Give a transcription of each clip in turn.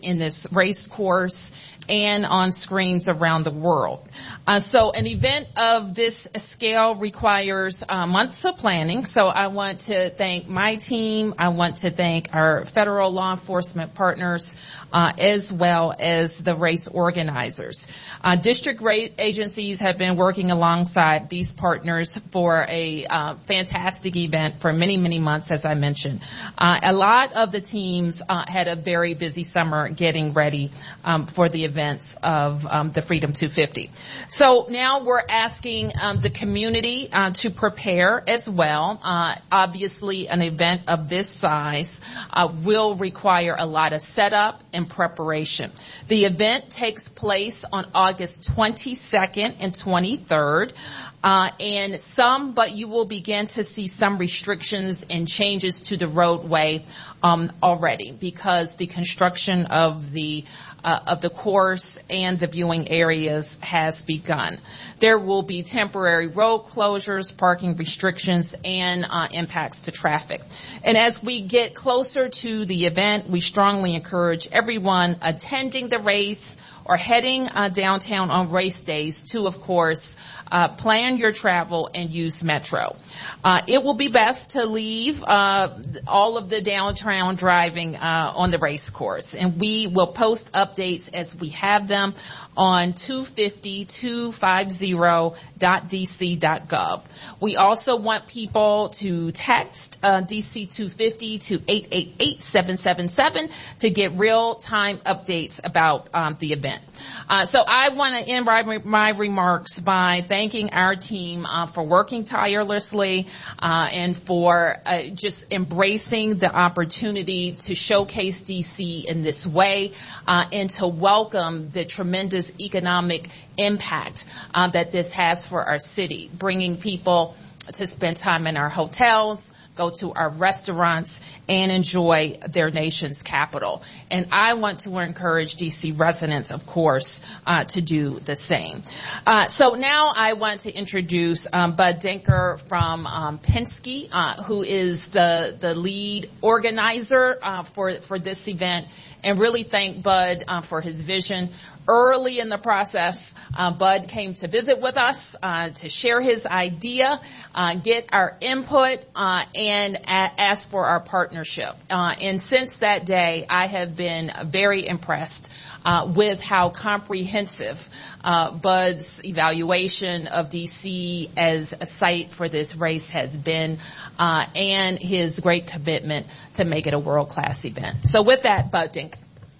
in this race course and on screens around the world. So an event of this scale requires months of planning. So I want to thank my team. I want to thank our federal law enforcement partners, as well as the race organizers. District race agencies have been working alongside these partners for a fantastic event for many, many months, as I mentioned. A lot of the teams had a very busy summer getting ready for the events of the Freedom 250. So now we're asking the community to prepare as well. Obviously, an event of this size will require a lot of setup and preparation. The event takes place on August 22nd and 23rd. But you will begin to see some restrictions and changes to the roadway already, because the construction of the course and the viewing areas has begun. There will be temporary road closures, parking restrictions, and impacts to traffic. And as we get closer to the event, we strongly encourage everyone attending the race or heading downtown on race days to, of course, plan your travel and use Metro. It will be best to leave all of the downtown driving on the race course, and we will post updates as we have them on 250.dc.gov. We also want people to text DC 250 to 888-777 to get real-time updates about the event. So I want to end my remarks by thanking our team for working tirelessly and for just embracing the opportunity to showcase DC in this way and to welcome the tremendous economic impact that this has for our city, bringing people to spend time in our hotels, go to our restaurants, and enjoy their nation's capital. And I want to encourage DC residents, of course, to do the same. So now I want to introduce Bud Denker from Penske, who is the lead organizer for this event, and really thank Bud for his vision. Early in the process, Bud came to visit with us to share his idea, get our input, and ask for our partnership. And since that day, I have been very impressed with how comprehensive Bud's evaluation of DC as a site for this race has been, and his great commitment to make it a world-class event. So with that, Bud Denker.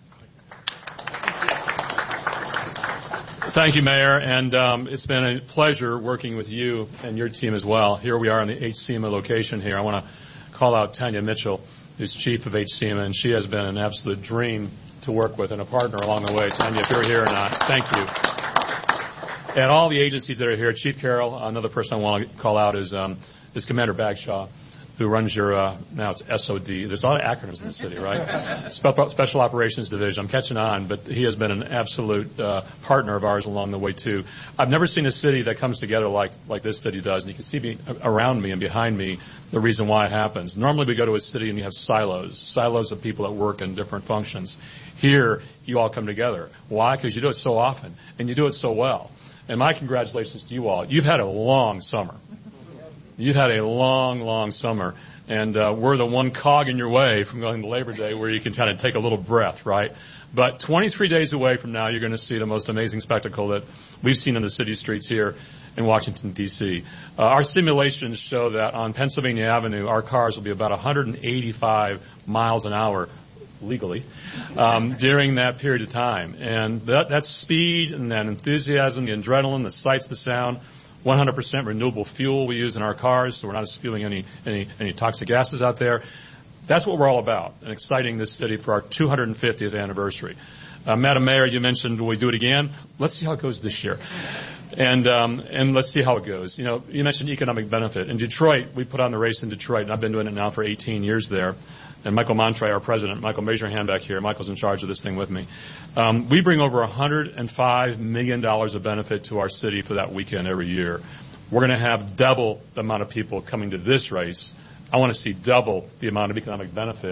Thank you, Mayor, and it's been a pleasure working with you and your team as well. Here we are in the HCMA location here. I want to call out Tanya Mitchell, who's chief of HCMA, and she has been an absolute dream to work with and a partner along the way. Tanya, if you're here or not, thank you. And all the agencies that are here, Chief Carroll, another person I want to call out is Commander Bagshaw, who runs your, now it's SOD. There's a lot of acronyms in the city, right? Special Operations Division. I'm catching on, but he has been an absolute partner of ours along the way, too. I've never seen a city that comes together like this city does, and you can see around me and behind me the reason why it happens. Normally we go to a city and you have silos of people that work in different functions. Here, you all come together. Why? Because you do it so often, and you do it so well. And my congratulations to you all. You've had a long summer. You've had a long, long summer, and we're the one cog in your way from going to Labor Day where you can kind of take a little breath, right? But 23 days away from now, you're going to see the most amazing spectacle that we've seen on the city streets here in Washington, D.C. Our simulations show that on Pennsylvania Avenue, our cars will be about 185 miles an hour legally during that period of time. And that speed and that enthusiasm, the adrenaline, the sights, the sound, 100% renewable fuel we use in our cars, so we're not spewing any toxic gases out there. That's what we're all about, and exciting this city for our 250th anniversary. Madam Mayor, you mentioned, will we do it again? Let's see how it goes this year. And let's see how it goes. You know, you mentioned economic benefit. In Detroit, we put on the race in Detroit, and I've been doing it now for 18 years there. And Michael Montre, our president, Michael, raise your hand back here. Michael's in charge of this thing with me. We bring over $105 million of benefit to our city for that weekend every year. We're going to have double the amount of people coming to this race. I want to see double the amount of economic benefit.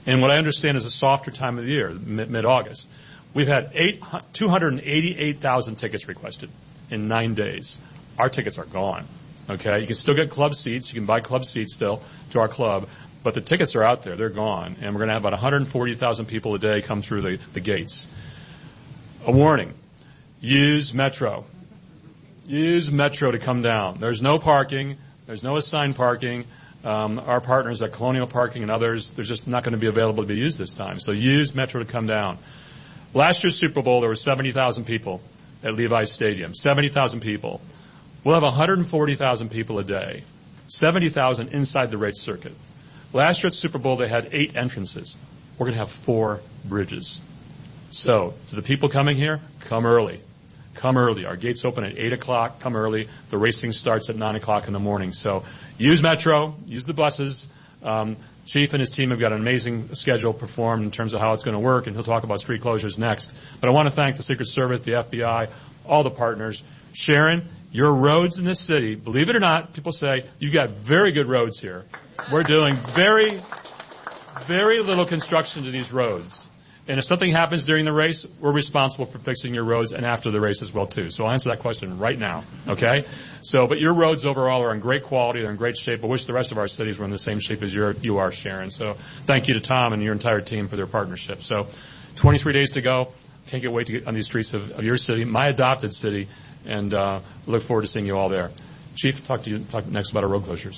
in what I understand is a softer time of the year, mid-August. We've had 288,000 tickets requested in 9 days. Our tickets are gone. Okay, you can still get club seats. You can buy club seats still to our club, but the tickets are out there. They're gone, and we're going to have about 140,000 people a day come through the gates. A warning: use Metro. Use Metro to come down. There's no parking. There's no assigned parking. Our partners at Colonial Parking and others, they're just not going to be available to be used this time. So use Metro to come down. Last year's Super Bowl, there were 70,000 people at Levi's Stadium. 70,000 people. We'll have 140,000 people a day. 70,000 inside the race circuit. Last year at Super Bowl, they had 8 entrances. We're going to have 4 bridges. So, to the people coming here, come early. Come early. Our gates open at 8 o'clock. Come early. The racing starts at 9 o'clock in the morning. So, use Metro. Use the buses. Chief and his team have got an amazing schedule performed in terms of how it's going to work, and he'll talk about street closures next. But I want to thank the Secret Service, the FBI, all the partners. Sharon, your roads in this city, believe it or not, people say, you've got very good roads here. We're doing very, very little construction to these roads. And if something happens during the race, we're responsible for fixing your roads and after the race as well, too. So I'll answer that question right now, okay? So, but your roads overall are in great quality. They're in great shape. I wish the rest of our cities were in the same shape as you are, Sharon. So thank you to Tom and your entire team for their partnership. So 23 days to go. Can't wait to get on these streets of your city, my adopted city, and look forward to seeing you all there. Chief, talk next about our road closures.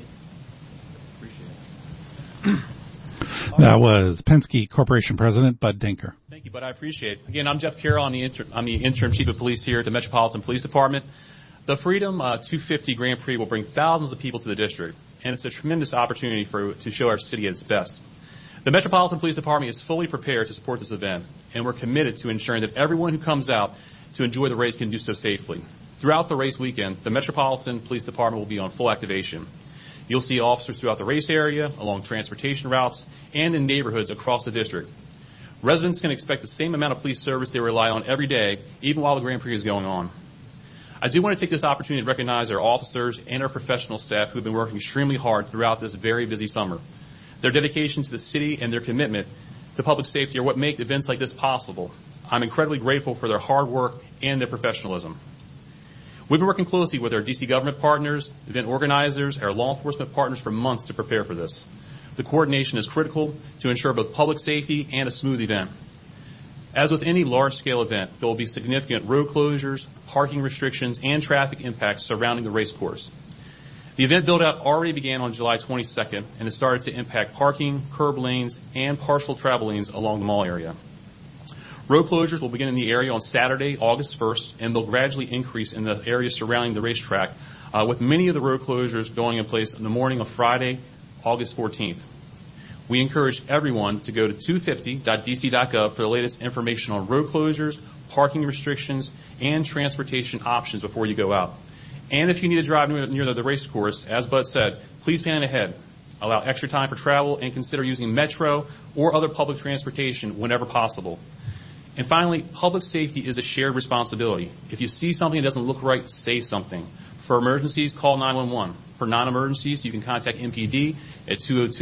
That was Penske Corporation President Bud Dinker. Thank you, Bud. I appreciate it. Again, I'm Jeff Carroll. I'm the interim chief of police here at the Metropolitan Police Department. The Freedom 250 Grand Prix will bring thousands of people to the district, and it's a tremendous opportunity to show our city at its best. The Metropolitan Police Department is fully prepared to support this event, and we're committed to ensuring that everyone who comes out to enjoy the race can do so safely. Throughout the race weekend, the Metropolitan Police Department will be on full activation. You'll see officers throughout the race area, along transportation routes, and in neighborhoods across the district. Residents can expect the same amount of police service they rely on every day, even while the Grand Prix is going on. I do want to take this opportunity to recognize our officers and our professional staff who have been working extremely hard throughout this very busy summer. Their dedication to the city and their commitment to public safety are what make events like this possible. I'm incredibly grateful for their hard work and their professionalism. We've been working closely with our D.C. government partners, event organizers, our law enforcement partners for months to prepare for this. The coordination is critical to ensure both public safety and a smooth event. As with any large-scale event, there will be significant road closures, parking restrictions, and traffic impacts surrounding the race course. The event build-out already began on July 22nd, and has started to impact parking, curb lanes, and partial travel lanes along the mall area. Road closures will begin in the area on Saturday, August 1st, and they'll gradually increase in the area surrounding the racetrack, with many of the road closures going in place in the morning of Friday, August 14th. We encourage everyone to go to 250.dc.gov for the latest information on road closures, parking restrictions, and transportation options before you go out. And if you need to drive near the race course, as Bud said, please plan ahead. Allow extra time for travel and consider using Metro or other public transportation whenever possible. And finally, public safety is a shared responsibility. If you see something that doesn't look right, say something. For emergencies, call 911. For non-emergencies, you can contact MPD at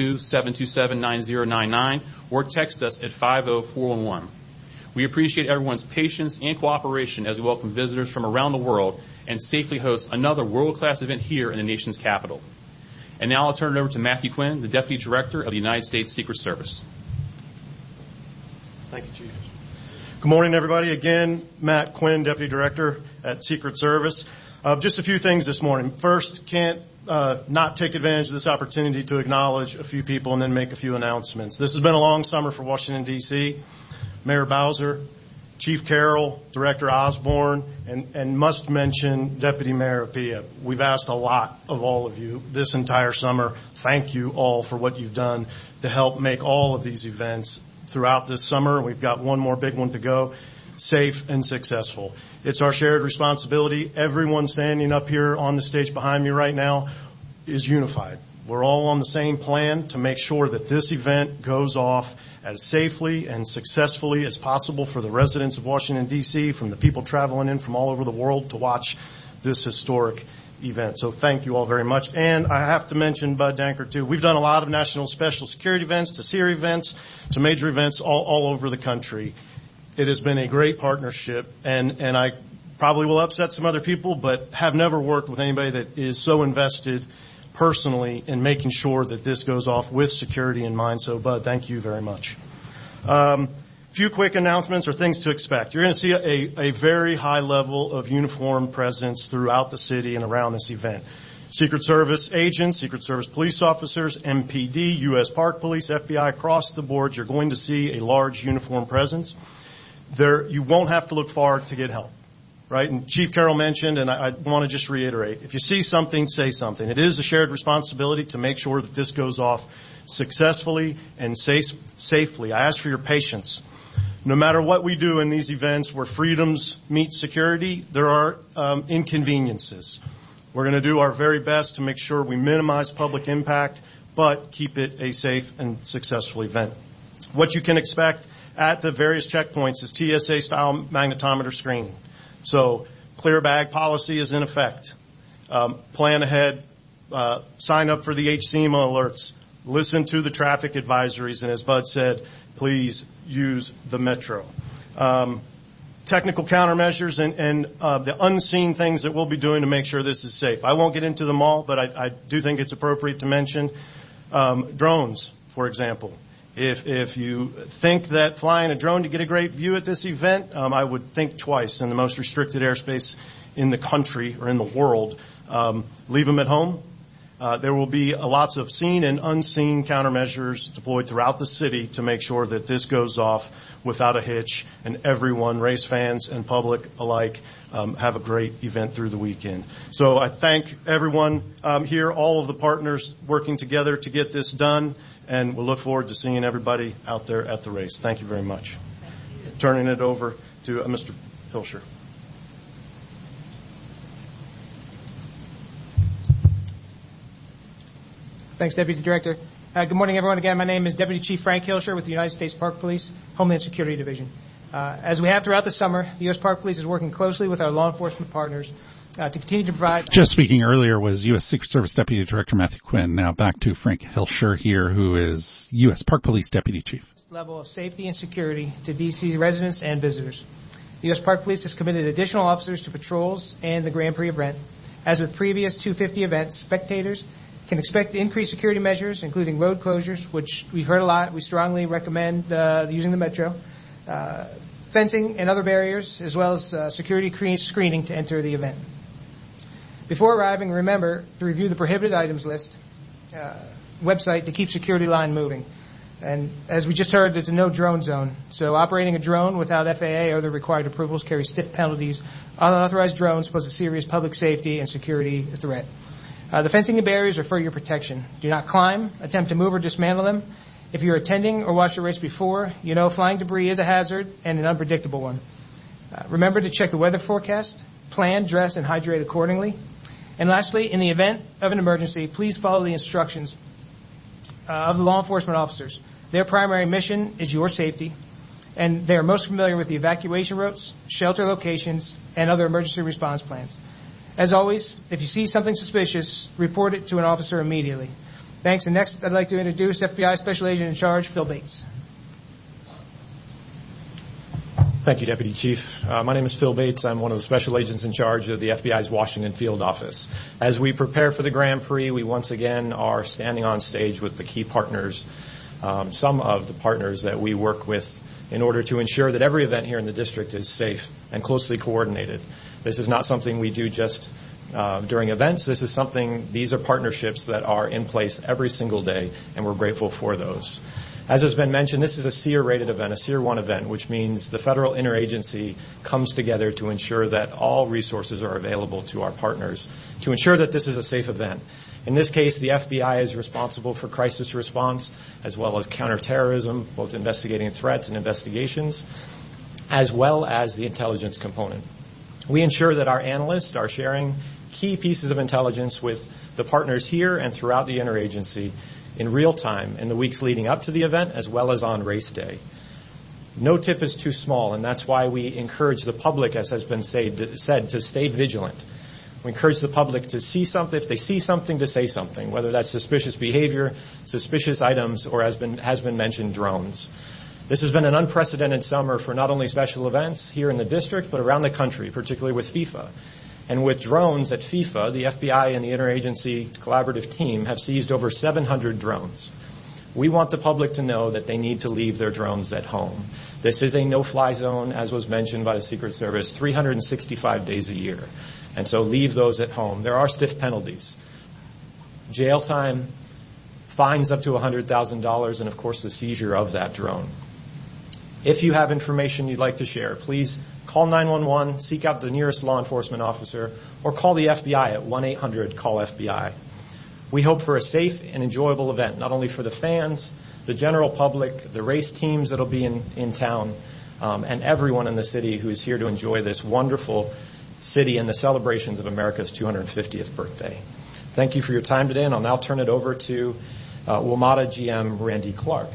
202-727-9099 or text us at 50411. We appreciate everyone's patience and cooperation as we welcome visitors from around the world and safely host another world-class event here in the nation's capital. And now I'll turn it over to Matthew Quinn, the Deputy Director of the United States Secret Service. Thank you, Chief. Good morning, everybody. Again, Matt Quinn, Deputy Director at Secret Service. Just a few things this morning. First, can't not take advantage of this opportunity to acknowledge a few people and then make a few announcements. This has been a long summer for Washington, D.C. Mayor Bowser, Chief Carroll, Director Osborne, and must mention Deputy Mayor Appiah. We've asked a lot of all of you this entire summer. Thank you all for what you've done to help make all of these events throughout this summer. We've got one more big one to go, safe and successful. It's our shared responsibility. Everyone standing up here on the stage behind me right now is unified. We're all on the same plan to make sure that this event goes off as safely and successfully as possible for the residents of Washington, D.C., from the people traveling in from all over the world to watch this historic event. So thank you all very much. And I have to mention Bud Denker, too. We've done a lot of national special security events, to SEER events, to major events all over the country. It has been a great partnership, and I probably will upset some other people, but have never worked with anybody that is so invested personally in making sure that this goes off with security in mind. So, Bud, thank you very much. Few quick announcements or things to expect. You're going to see a very high level of uniformed presence throughout the city and around this event. Secret Service agents, Secret Service police officers, MPD, U.S. Park Police, FBI, across the board, you're going to see a large uniform presence. You won't have to look far to get help, right? And Chief Carroll mentioned, and I want to just reiterate, if you see something, say something. It is a shared responsibility to make sure that this goes off successfully and safely. I ask for your patience. No matter what we do in these events where freedoms meet security, there are inconveniences. We're going to do our very best to make sure we minimize public impact, but keep it a safe and successful event. What you can expect at the various checkpoints is TSA-style magnetometer screening. So clear bag policy is in effect. Plan ahead. Sign up for the HCMA alerts. Listen to the traffic advisories. And as Bud said, please use the Metro. Technical countermeasures and the unseen things that we'll be doing to make sure this is safe. I won't get into them all, but I do think it's appropriate to mention drones, for example. If you think that flying a drone to get a great view at this event, I would think twice. In the most restricted airspace in the country or in the world, leave them at home. There will be lots of seen and unseen countermeasures deployed throughout the city to make sure that this goes off without a hitch, and everyone, race fans and public alike, have a great event through the weekend. So I thank everyone here, all of the partners working together to get this done, and we'll look forward to seeing everybody out there at the race. Thank you very much. Turning it over to Mr. Hilscher. Thanks, Deputy Director. Good morning, everyone. Again, my name is Deputy Chief Frank Hilscher with the United States Park Police, Homeland Security Division. As we have throughout the summer, the U.S. Park Police is working closely with our law enforcement partners to continue to provide... Just speaking earlier was U.S. Secret Service Deputy Director Matthew Quinn. Now back to Frank Hilscher here, who is U.S. Park Police Deputy Chief. ...level of safety and security to D.C. residents and visitors. The U.S. Park Police has committed additional officers to patrols and the Grand Prix event. As with previous 250 events, spectators can expect increased security measures, including road closures, which we've heard a lot. We strongly recommend using the Metro, fencing and other barriers, as well as security screening to enter the event. Before arriving, remember to review the prohibited items list website to keep security line moving. And as we just heard, there's a no drone zone. So operating a drone without FAA or the required approvals carries stiff penalties. Unauthorized drones pose a serious public safety and security threat. The fencing and barriers are for your protection. Do not climb, attempt to move or dismantle them. If you're attending or watched the race before, you know flying debris is a hazard and an unpredictable one. Remember to check the weather forecast, plan, dress, and hydrate accordingly. And lastly, in the event of an emergency, please follow the instructions of the law enforcement officers. Their primary mission is your safety, and they are most familiar with the evacuation routes, shelter locations, and other emergency response plans. As always, if you see something suspicious, report it to an officer immediately. Thanks. And next, I'd like to introduce FBI Special Agent in Charge, Phil Bates. Thank you, Deputy Chief. My name is Phil Bates. I'm one of the special agents in charge of the FBI's Washington Field Office. As we prepare for the Grand Prix, we once again are standing on stage with the key partners, some of the partners that we work with in order to ensure that every event here in the district is safe and closely coordinated. This is not something we do just during events. These are partnerships that are in place every single day, and we're grateful for those. As has been mentioned, this is a SEER-rated event, a SEER 1 event, which means the federal interagency comes together to ensure that all resources are available to our partners to ensure that this is a safe event. In this case, the FBI is responsible for crisis response as well as counterterrorism, both investigating threats and investigations, as well as the intelligence component. We ensure that our analysts are sharing key pieces of intelligence with the partners here and throughout the interagency in real time in the weeks leading up to the event as well as on race day. No tip is too small, and that's why we encourage the public, as has been said, to stay vigilant. We encourage the public to see something, if they see something, to say something, whether that's suspicious behavior, suspicious items, or has been mentioned, drones. This has been an unprecedented summer for not only special events here in the district, but around the country, particularly with FIFA. And with drones at FIFA, the FBI and the interagency collaborative team have seized over 700 drones. We want the public to know that they need to leave their drones at home. This is a no-fly zone, as was mentioned by the Secret Service, 365 days a year. And so leave those at home. There are stiff penalties. Jail time, fines up to $100,000, and of course the seizure of that drone. If you have information you'd like to share, please call 911, seek out the nearest law enforcement officer, or call the FBI at 1-800-CALL-FBI. We hope for a safe and enjoyable event, not only for the fans, the general public, the race teams that will be in town, and everyone in the city who is here to enjoy this wonderful city and the celebrations of America's 250th birthday. Thank you for your time today, and I'll now turn it over to WMATA GM Randy Clark.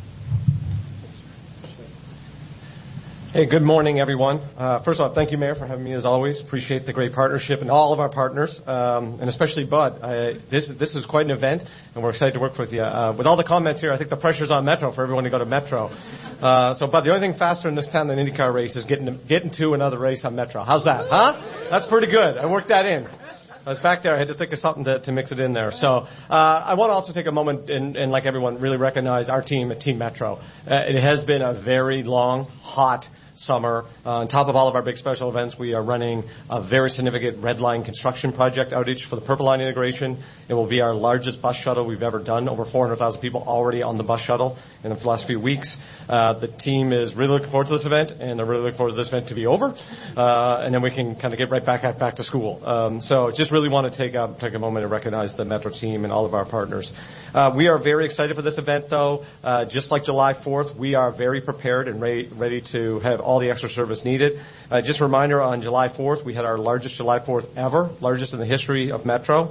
Hey, good morning, everyone. First of all, thank you, Mayor, for having me as always. Appreciate the great partnership and all of our partners, and especially Bud. This is quite an event, and we're excited to work with you. With all the comments here, I think the pressure's on Metro for everyone to go to Metro. So, Bud, the only thing faster in this town than an IndyCar race is getting to another race on Metro. How's that, huh? That's pretty good. I worked that in. I was back there. I had to think of something to mix it in there. So I want to also take a moment and like everyone, really recognize our team at Team Metro. It has been a very long, hot summer. On top of all of our big special events, we are running a very significant Red Line construction project outage for the Purple Line integration. It will be our largest bus shuttle we've ever done. Over 400,000 people already on the bus shuttle in the last few weeks. The team is really looking forward to this event, and they're really looking forward to this event to be over, and then we can kind of get right back to school. So just really want to take a moment to recognize the Metro team and all of our partners. We are very excited for this event, though. Just like July 4th, we are very prepared and ready to have all the extra service needed. Just a reminder, on July 4th, we had our largest July 4th ever, largest in the history of Metro.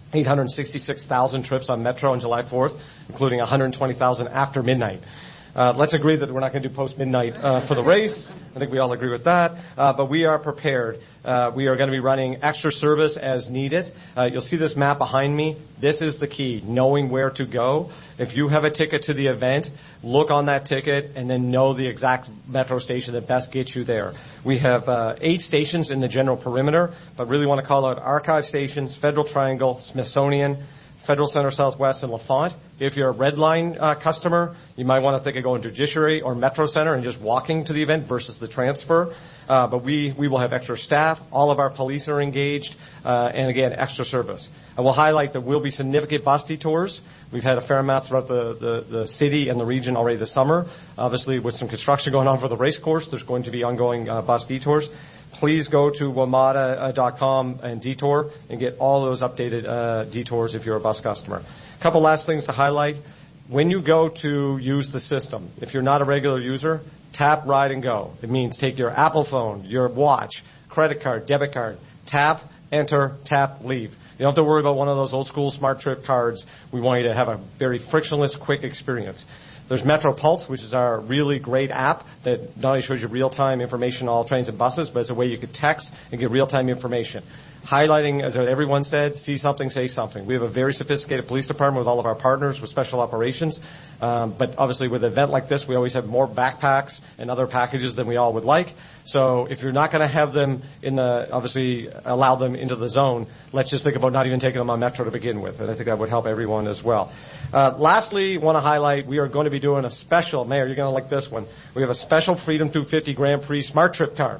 866,000 trips on Metro on July 4th, including 120,000 after midnight. Let's agree that we're not going to do post-midnight for the race. I think we all agree with that. But we are prepared. We are going to be running extra service as needed. You'll see this map behind me. This is the key, knowing where to go. If you have a ticket to the event, look on that ticket and then know the exact Metro station that best gets you there. We have 8 stations in the general perimeter, but really want to call out Archive stations, Federal Triangle, Smithsonian, Federal Center Southwest, and LaFont. If you're a Red Line customer, you might want to think of going to Judiciary or Metro Center and just walking to the event versus the transfer. But we will have extra staff. All of our police are engaged, and again, extra service. I will highlight that will be significant bus detours. We've had a fair amount throughout the city and the region already this summer. Obviously, with some construction going on for the race course, there's going to be ongoing bus detours. Please go to WMATA.com and detour and get all those updated detours if you're a bus customer. A couple last things to highlight. When you go to use the system, if you're not a regular user, tap, ride, and go. It means take your Apple phone, your watch, credit card, debit card, tap, enter, tap, leave. You don't have to worry about one of those old school Smart Trip cards. We want you to have a very frictionless, quick experience. There's Metro Pulse, which is our really great app that not only shows you real-time information on all trains and buses, but it's a way you could text and get real-time information. Highlighting, as everyone said, see something, say something. We have a very sophisticated police department with all of our partners with special operations. But obviously with an event like this, we always have more backpacks and other packages than we all would like. So if you're not going to have them obviously allow them into the zone, let's just think about not even taking them on Metro to begin with. And I think that would help everyone as well. Lastly, want to highlight, we are going to be doing a special, Mayor, you're going to like this one. We have a special Freedom 250 Grand Prix Smart Trip card.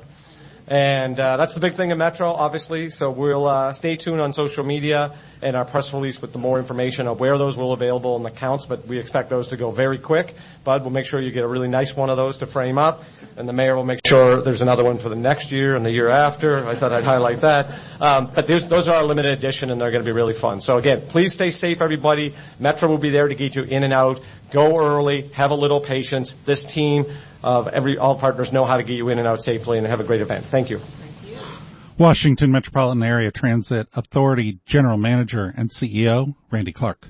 And that's the big thing in Metro, obviously. So we'll stay tuned on social media and our press release with the more information of where those will be available and the counts. But we expect those to go very quick. Bud, we'll make sure you get a really nice one of those to frame up. And the mayor will make sure there's another one for the next year and the year after. I thought I'd highlight that. But those are our limited edition, and they're going to be really fun. So, again, please stay safe, everybody. Metro will be there to get you in and out. Go early. Have a little patience. This team of all partners know how to get you in and out safely and have a great event. Thank you. Washington Metropolitan Area Transit Authority General Manager and CEO, Randy Clark.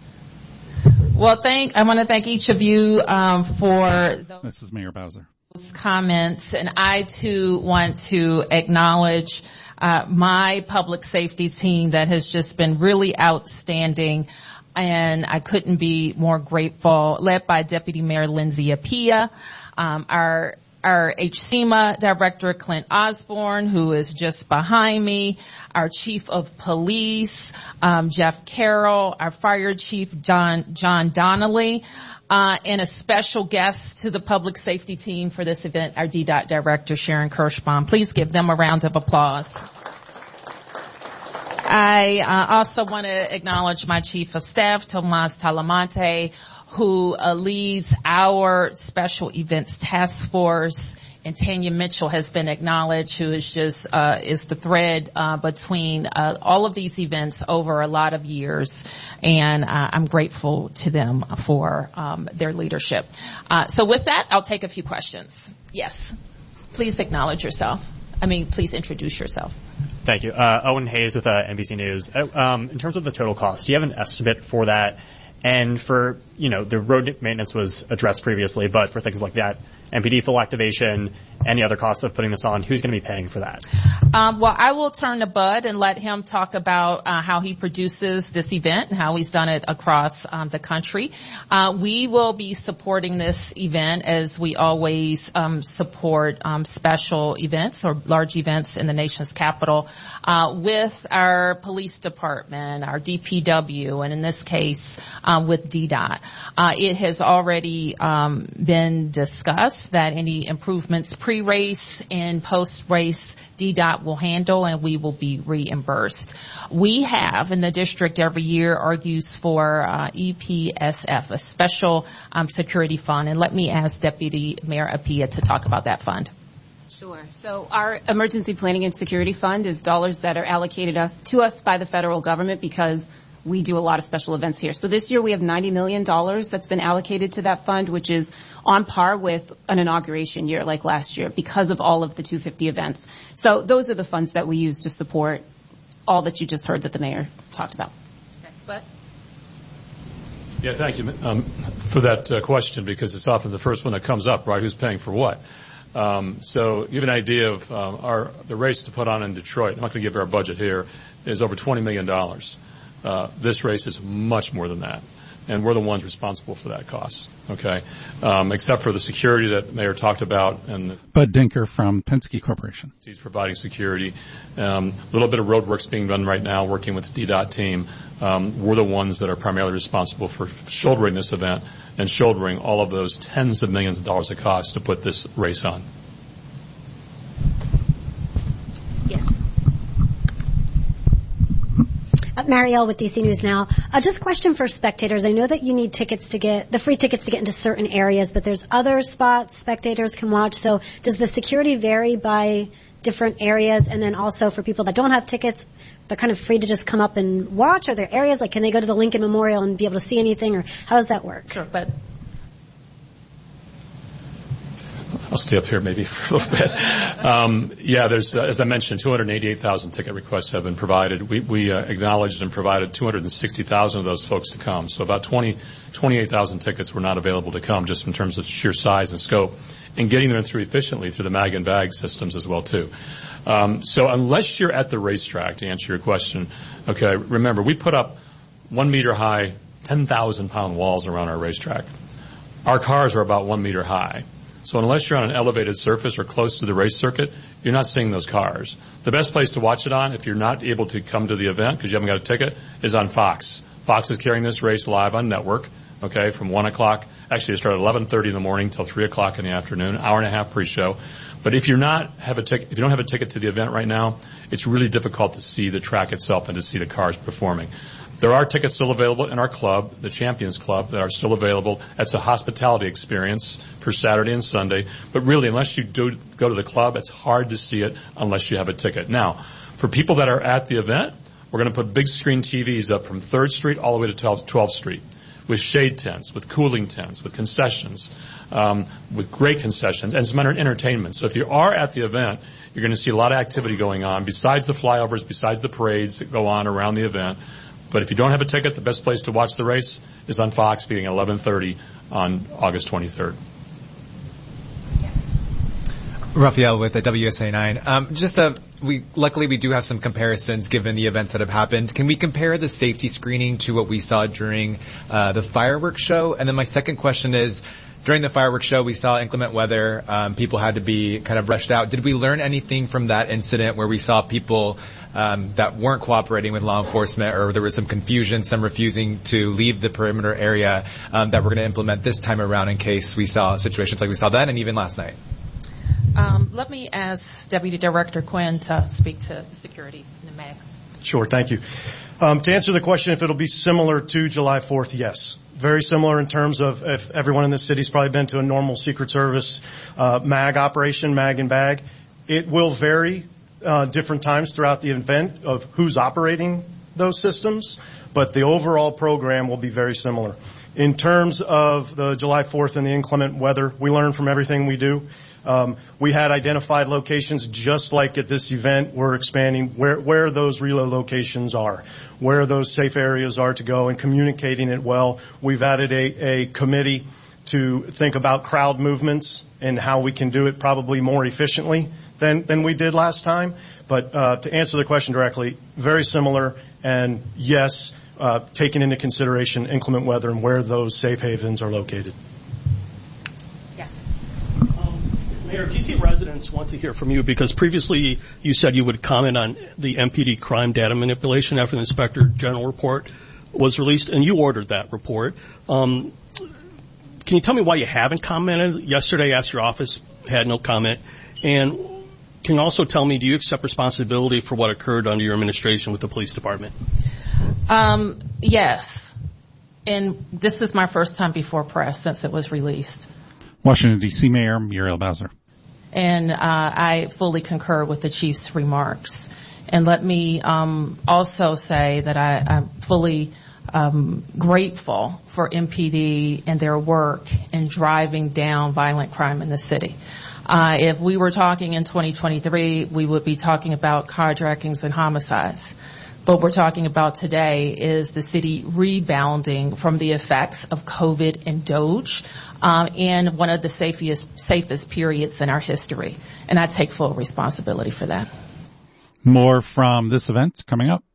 Well, I want to thank each of you for This is Mayor Bowser. Those comments, and I too want to acknowledge my public safety team that has just been really outstanding. And I couldn't be more grateful, led by Deputy Mayor Lindsay Appiah, our HSEMA Director, Clint Osborne, who is just behind me, our Chief of Police, Jeff Carroll, our Fire Chief, John Donnelly, and a special guest to the public safety team for this event, our DDOT Director, Sharon Kirschbaum. Please give them a round of applause. I also want to acknowledge my Chief of Staff, Tomas Talamonte, who leads our Special Events Task Force, and Tanya Mitchell has been acknowledged, who is just is the thread between all of these events over a lot of years, and I'm grateful to them for their leadership. So with that, I'll take a few questions. Yes, please acknowledge yourself. Please introduce yourself. Thank you. Owen Hayes with NBC News. In terms of the total cost, do you have an estimate for that? And for, the road maintenance was addressed previously, but for things like that, MPD full activation, any other costs of putting this on, who's going to be paying for that? Well, I will turn to Bud and let him talk about how he produces this event and how he's done it across the country. We will be supporting this event as we always support special events or large events in the nation's capital with our police department, our DPW, and in this case with DDOT. It has already been discussed that any improvements pre-race and post-race DDOT will handle, and we will be reimbursed. We have, and the district every year argues for EPSF, a special security fund, and let me ask Deputy Mayor Appiah to talk about that fund. Sure. So our Emergency Planning and Security Fund is dollars that are allocated to us by the federal government because we do a lot of special events here. So this year we have $90 million that's been allocated to that fund, which is on par with an inauguration year like last year because of all of the 250 events. So those are the funds that we use to support all that you just heard that the mayor talked about. Okay. But yeah, thank you for that question, because it's often the first one that comes up, right? Who's paying for what? So you have an idea of the race to put on in Detroit. I'm not going to give you our budget here. Is over $20 million. This race is much more than that, and we're the ones responsible for that cost. Okay, except for the security that the mayor talked about, and Bud Dinker from Penske Corporation. He's providing security. A little bit of road work's being done right now, working with the DDOT team. We're the ones that are primarily responsible for shouldering this event and shouldering all of those tens of millions of dollars of cost to put this race on. Yes. Marielle with DC News Now. Just a question for spectators. I know that you need tickets to get the free tickets to get into certain areas, but there's other spots spectators can watch. So does the security vary by different areas? And then also for people that don't have tickets, they're kind of free to just come up and watch. Are there areas can they go to the Lincoln Memorial and be able to see anything, or how does that work? Sure, but I'll stay up here maybe for a little bit. There's, as I mentioned, 288,000 ticket requests have been provided. We acknowledged and provided 260,000 of those folks to come. So about 28,000 tickets were not available to come, just in terms of sheer size and scope, and getting them through efficiently through the mag and bag systems as well too. So unless you're at the racetrack, to answer your question, okay, remember we put up 1 meter high, 10,000 pound walls around our racetrack. Our cars are about 1 meter high. So unless you're on an elevated surface or close to the race circuit, you're not seeing those cars. The best place to watch it on, if you're not able to come to the event because you haven't got a ticket, is on Fox. Fox is carrying this race live on network, okay, from 1 o'clock. Actually, it started at 11:30 in the morning till 3 o'clock in the afternoon, hour and a half pre-show. But if you don't have a ticket to the event right now, it's really difficult to see the track itself and to see the cars performing. There are tickets still available in our club, the Champions Club, that are still available. That's a hospitality experience for Saturday and Sunday. But really, unless you do go to the club, it's hard to see it unless you have a ticket. Now, for people that are at the event, we're going to put big screen TVs up from 3rd Street all the way to 12th Street with shade tents, with cooling tents, with concessions, with great concessions, and some entertainment. So if you are at the event, you're going to see a lot of activity going on besides the flyovers, besides the parades that go on around the event. But if you don't have a ticket, the best place to watch the race is on Fox, beginning at 11:30 on August 23rd. Raphael with the WSA 9. Luckily we do have some comparisons given the events that have happened. Can we compare the safety screening to what we saw during the fireworks show? And then my second question is, during the fireworks show, we saw inclement weather. People had to be kind of rushed out. Did we learn anything from that incident where we saw people that weren't cooperating with law enforcement, or there was some confusion, some refusing to leave the perimeter area that we're going to implement this time around in case we saw situations like we saw then and even last night? Let me ask Deputy Director Quinn to speak to the security in the MAGs. Sure, thank you. To answer the question, if it'll be similar to July 4th, yes. Very similar in terms of if everyone in this city's probably been to a normal Secret Service MAG operation, MAG and BAG. It will vary different times throughout the event of who's operating those systems, but the overall program will be very similar. In terms of the July 4th and the inclement weather, we learn from everything we do. We had identified locations just like at this event. We're expanding where those reload locations are, where those safe areas are to go, and communicating it well. We've added a committee to think about crowd movements and how we can do it probably more efficiently than we did last time. But to answer the question directly, very similar, and yes, taking into consideration inclement weather and where those safe havens are located. Mayor, D.C. residents want to hear from you because previously you said you would comment on the MPD crime data manipulation after the Inspector General report was released, and you ordered that report. Can you tell me why you haven't commented? Yesterday, I asked your office, had no comment. And can you also tell me, do you accept responsibility for what occurred under your administration with the police department? Yes. And this is my first time before press since it was released. Washington, D.C. Mayor Muriel Bowser. And I fully concur with the chief's remarks. And let me also say that I'm fully grateful for MPD and their work in driving down violent crime in the city. If we were talking in 2023, we would be talking about carjackings and homicides. What we're talking about today is the city rebounding from the effects of COVID and Doge, in one of the safest periods in our history. And I take full responsibility for that. More from this event coming up.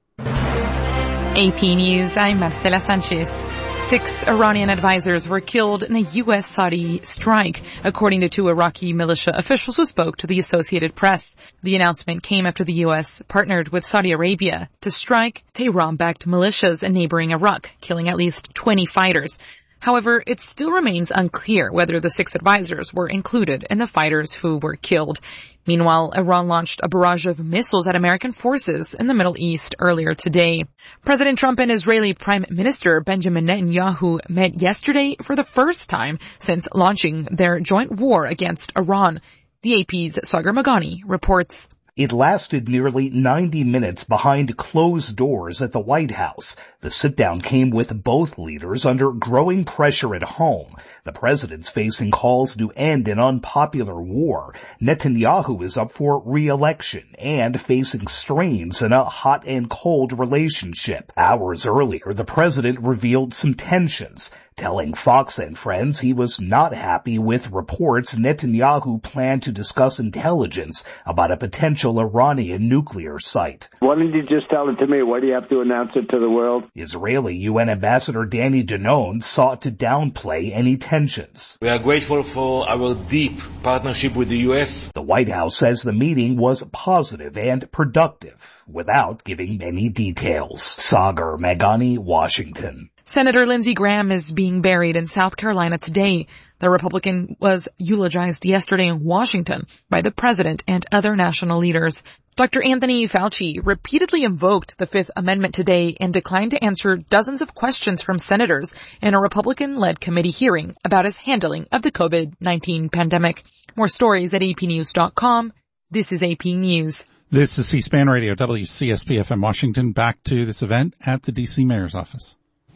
AP News, I'm Marcela Sanchez. 6 Iranian advisors were killed in a U.S.-Saudi strike, according to 2 Iraqi militia officials who spoke to the Associated Press. The announcement came after the U.S. partnered with Saudi Arabia to strike Tehran-backed militias in neighboring Iraq, killing at least 20 fighters. However, it still remains unclear whether the 6 advisors were included in the fighters who were killed. Meanwhile, Iran launched a barrage of missiles at American forces in the Middle East earlier today. President Trump and Israeli Prime Minister Benjamin Netanyahu met yesterday for the first time since launching their joint war against Iran. The AP's Sagar Magani reports. It lasted nearly 90 minutes behind closed doors at the White House. The sit-down came with both leaders under growing pressure at home. The president's facing calls to end an unpopular war. Netanyahu is up for re-election and facing strains in a hot and cold relationship. Hours earlier, the president revealed some tensions, telling Fox and Friends he was not happy with reports Netanyahu planned to discuss intelligence about a potential Iranian nuclear site. Why didn't you just tell it to me? Why do you have to announce it to the world? Israeli UN Ambassador Danny Danon sought to downplay any tensions. We are grateful for our deep partnership with the U.S. The White House says the meeting was positive and productive, without giving any details. Sagar Magani, Washington. Senator Lindsey Graham is being buried in South Carolina today. The Republican was eulogized yesterday in Washington by the president and other national leaders. Dr. Anthony Fauci repeatedly invoked the Fifth Amendment today and declined to answer dozens of questions from senators in a Republican-led committee hearing about his handling of the COVID-19 pandemic. More stories at apnews.com. This is AP News. This is C-SPAN Radio, WCSP FM Washington. Back to this event at the D.C. Mayor's office.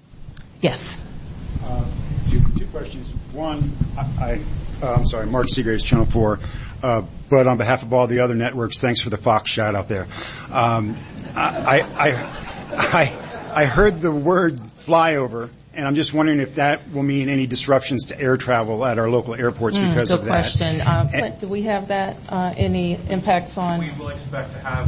Yes. Two questions. One, I'm sorry, Mark Seagraves, Channel 4. But on behalf of all the other networks, thanks for the Fox shout out there. I heard the word flyover And I'm just wondering if that will mean any disruptions to air travel at our local airports because of that. Good question. Clint, do we have that? Any impacts on? We will expect to have.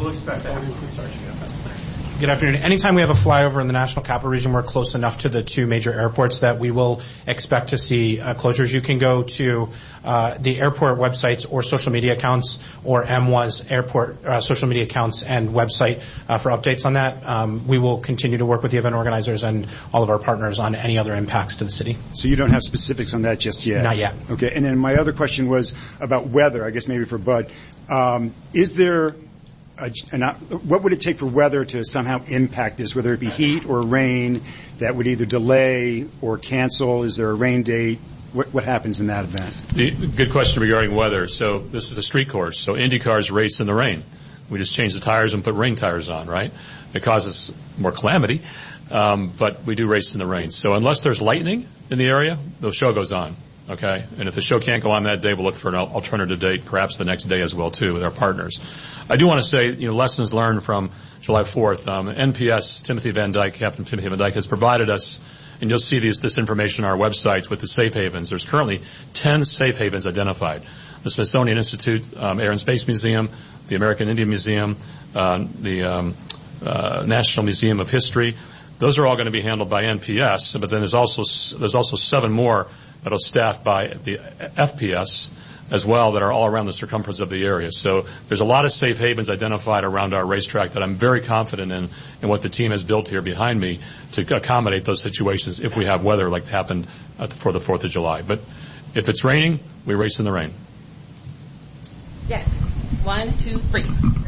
Good afternoon. Anytime we have a flyover in the National Capital Region, we're close enough to the two major airports that we will expect to see closures. You can go to the airport websites or social media accounts or MWA's airport social media accounts and website for updates on that. We will continue to work with the event organizers and all of our partners on any other impacts to the city. So you don't have specifics on that just yet? Not yet. Okay. And then my other question was about weather, I guess maybe for Bud. Is there what would it take for weather to somehow impact this, whether it be heat or rain, that would either delay or cancel? Is there a rain date? What happens in that event? Good question regarding weather. So this is a street course. So Indy cars race in the rain. We just change the tires and put rain tires on, right? It causes more calamity, but we do race in the rain. So unless there's lightning in the area, the show goes on. Okay, and if the show can't go on that day, we'll look for an alternative date, perhaps the next day as well, too, with our partners. I do want to say, lessons learned from July 4th. NPS, Timothy Van Dyke, Captain Timothy Van Dyke, has provided us, and you'll see this information on our websites with the safe havens. There's currently 10 safe havens identified. The Smithsonian Institute, Air and Space Museum, the American Indian Museum, the National Museum of History. Those are all going to be handled by NPS, but then there's also 7 more that are staffed by the FPS as well that are all around the circumference of the area. So there's a lot of safe havens identified around our racetrack that I'm very confident in what the team has built here behind me to accommodate those situations if we have weather like happened for the 4th of July. But if it's raining, we race in the rain. Yes. 1, 2, 3.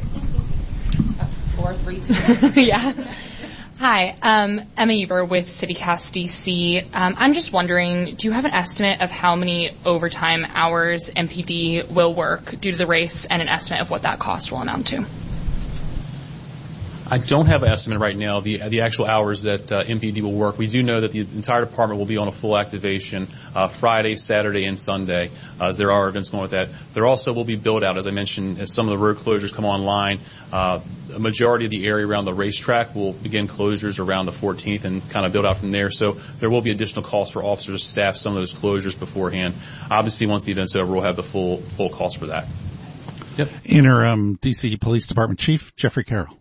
4, 3, 2. Yeah. Hi, Emma Eber with CityCast DC. I'm just wondering, do you have an estimate of how many overtime hours MPD will work due to the race and an estimate of what that cost will amount to? I don't have an estimate right now of the actual hours that MPD will work. We do know that the entire department will be on a full activation Friday, Saturday, and Sunday, as there are events going with that. There also will be build out, as I mentioned, as some of the road closures come online. A majority of the area around the racetrack will begin closures around the 14th and kind of build out from there. So there will be additional costs for officers to staff some of those closures beforehand. Obviously, once the event's over, we'll have the full cost for that. Yep. Interim DC Police Department Chief Jeffrey Carroll.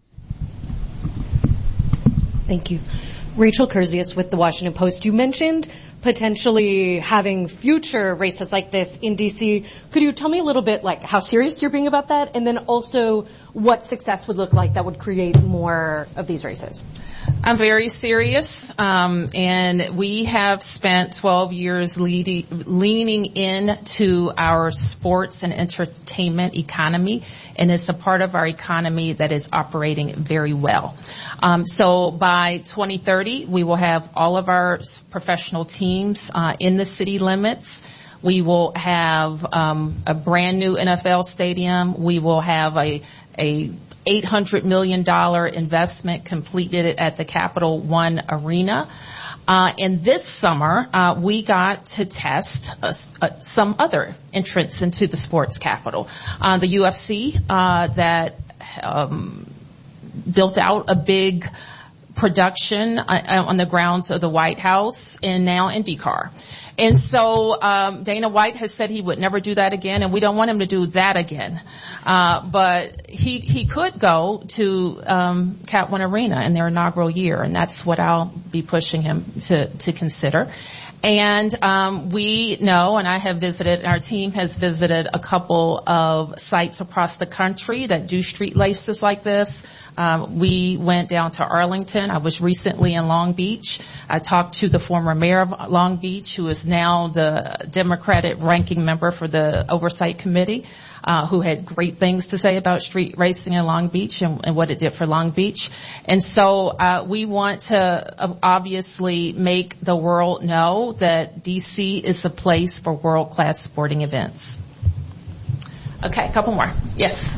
Thank you. Rachel Kurzius with the Washington Post. You mentioned potentially having future races like this in D.C. Could you tell me a little bit like how serious you're being about that, and then also what success would look like that would create more of these races? I'm very serious, and we have spent 12 years leaning into our sports and entertainment economy, and it's a part of our economy that is operating very well. So by 2030, we will have all of our professional teams in the city limits. We will have a brand new NFL stadium. We will have a $800 million investment completed at the Capital One Arena. And this summer, we got to test some other entrants into the sports capital. The UFC that built out a big production on the grounds of the White House, and now IndyCar. And so Dana White has said he would never do that again, and we don't want him to do that again. But he could go to Cap One Arena in their inaugural year, and that's what I'll be pushing him to consider. And we know, and I have visited, our team has visited a couple of sites across the country that do street races like this. We went down to Arlington. I was recently in Long Beach. I talked to the former mayor of Long Beach, who is now the Democratic ranking member for the Oversight Committee, who had great things to say about street racing in Long Beach and what it did for Long Beach. And so we want to obviously make the world know that D.C. is a place for world-class sporting events. Okay, a couple more. Yes.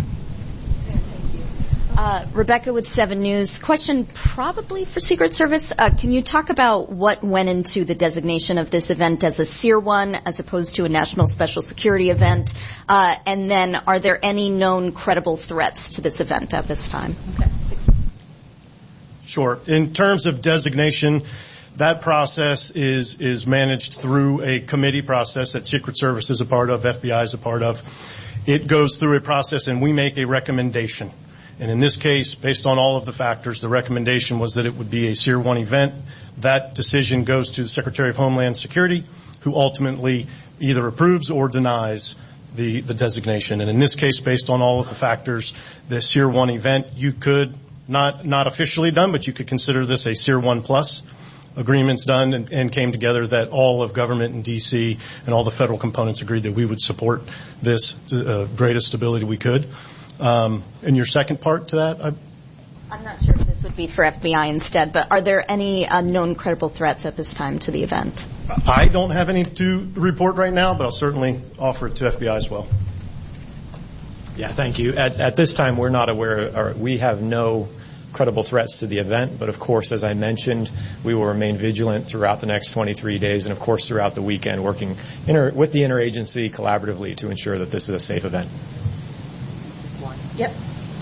Rebecca with 7 News. Question probably for Secret Service. Can you talk about what went into the designation of this event as a SEER 1 as opposed to a national special security event? And then are there any known credible threats to this event at this time? Okay. Sure. In terms of designation, That process is managed through a committee process that Secret Service is a part of, FBI is a part of. It goes through a process, and we make a recommendation. And in this case, based on all of the factors, the recommendation was that it would be a Tier 1 event. That decision goes to the Secretary of Homeland Security, who ultimately either approves or denies the designation. And in this case, based on all of the factors, the Tier 1 event, you could, not officially done, but you could consider this a Tier 1 plus. Agreements done and came together that all of government in D.C. and all the federal components agreed that we would support this greatest ability we could. And your second part to that? I'm not sure if this would be for FBI instead, but are there any known credible threats at this time to the event? I don't have any to report right now, but I'll certainly offer it to FBI as well. Yeah, thank you. At this time, we're not aware, or we have no credible threats to the event, but of course, as I mentioned, we will remain vigilant throughout the next 23 days and of course throughout the weekend, working with the interagency collaboratively to ensure that this is a safe event. Yep.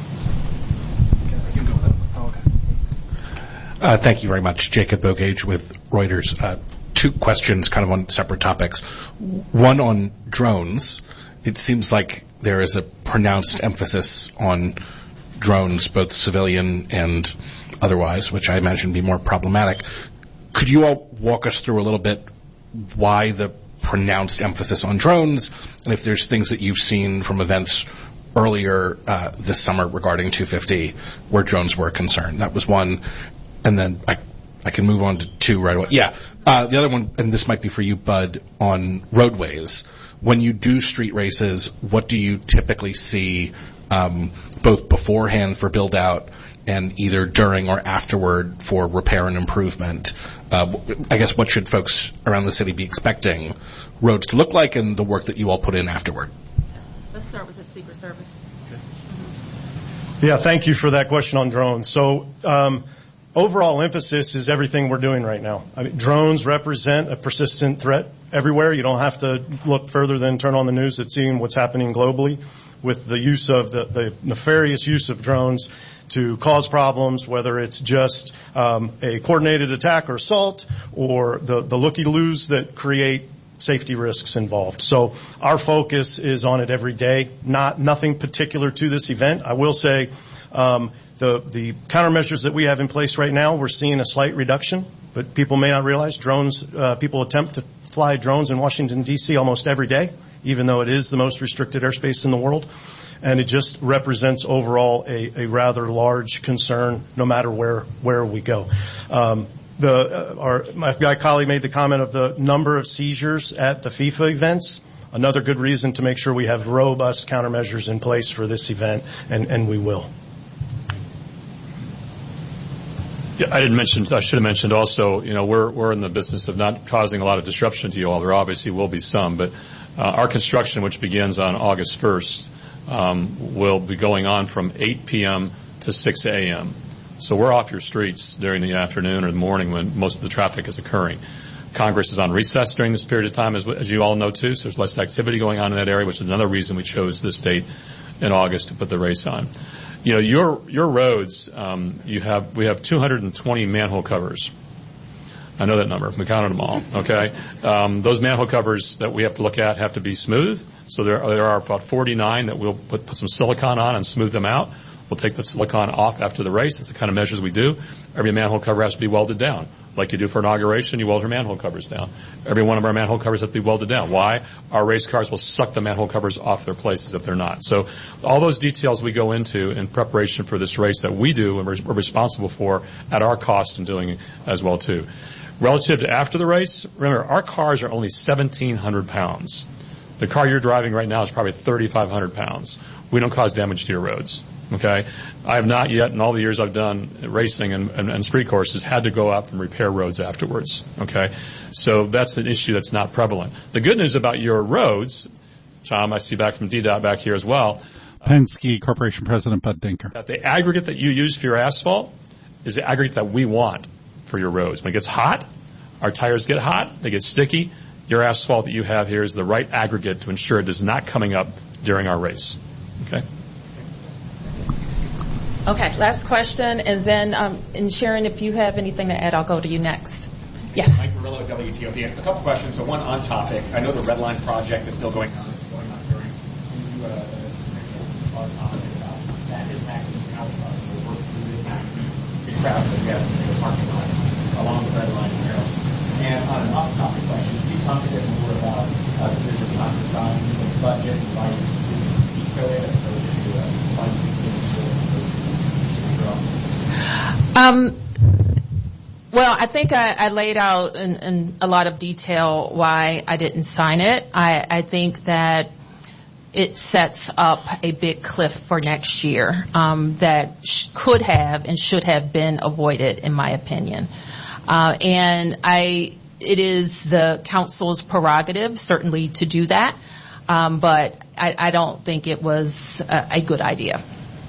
Thank you very much. Jacob Bogage with Reuters. Two questions kind of on separate topics. One on drones. It seems like there is a pronounced emphasis on drones, both civilian and otherwise, which I imagine be more problematic. Could you all walk us through a little bit why the pronounced emphasis on drones, and if there's things that you've seen from events earlier this summer regarding 250 where drones were a concern? That was one. And then I can move on to two right away. Yeah. The other one, and this might be for you, Bud, on roadways. When you do street races, what do you typically see both beforehand for build out and either during or afterward for repair and improvement? I guess what should folks around the city be expecting roads to look like and the work that you all put in afterward? Let's start with the Secret Service. Yeah, thank you for that question on drones. So overall emphasis is everything we're doing right now. I mean, drones represent a persistent threat everywhere. You don't have to look further than turn on the news and seeing what's happening globally with the use of the nefarious use of drones to cause problems, whether it's just a coordinated attack or assault or the looky-loos that create safety risks involved. So our focus is on it every day, nothing particular to this event. I will say the countermeasures that we have in place right now, we're seeing a slight reduction, but people may not realize drones, people attempt to fly drones in Washington, D.C. almost every day, even though it is the most restricted airspace in the world. And it just represents overall a rather large concern no matter where we go. My colleague made the comment of the number of seizures at the FIFA events. Another good reason to make sure we have robust countermeasures in place for this event, and we will. Yeah, I should have mentioned also, we're in the business of not causing a lot of disruption to you all. There obviously will be some, but our construction, which begins on August 1st, will be going on from 8 p.m. to 6 a.m. So we're off your streets during the afternoon or the morning when most of the traffic is occurring. Congress is on recess during this period of time, as you all know, too, so there's less activity going on in that area, which is another reason we chose this date in August to put the race on. Your roads, we have 220 manhole covers. I know that number. We counted them all. Okay, those manhole covers that we have to look at have to be smooth. So there are about 49 that we'll put some silicone on and smooth them out. We'll take the silicone off after the race. It's the kind of measures we do. Every manhole cover has to be welded down. Like you do for inauguration, you weld your manhole covers down. Every one of our manhole covers has to be welded down. Why? Our race cars will suck the manhole covers off their places if they're not. So all those details we go into in preparation for this race that we do and we're responsible for at our cost and doing as well, too. Relative to after the race, remember, our cars are only 1,700 pounds. The car you're driving right now is probably 3,500 pounds. We don't cause damage to your roads. Okay, I have not yet, in all the years I've done racing and street courses, had to go up and repair roads afterwards. Okay, so that's an issue that's not prevalent. The good news about your roads, Tom, I see back from DDOT back here as well. Penske Corporation President Bud Dinker. That the aggregate that you use for your asphalt is the aggregate that we want for your roads. When it gets hot, our tires get hot, they get sticky. Your asphalt that you have here is the right aggregate to ensure it is not coming up during our race. Okay. Okay, last question, and then, and Sharon, if you have anything to add, I'll go to you next. Yes. Mike Murillo, WTOP. A couple questions. So one on topic. I know the Red Line project is still going on during our comment about that impacting the outcome. We're working through this time to be proud that we have the parking lot along the Red Line trail. And on an off-topic question, can you talk a bit more about the decision not to sign the budget and why you veto it as opposed to funding things? Well, I think I laid out in a lot of detail why I didn't sign it. I think that it sets up a big cliff for next year that could have and should have been avoided, in my opinion. It is the council's prerogative, certainly, to do that, but I don't think it was a good idea.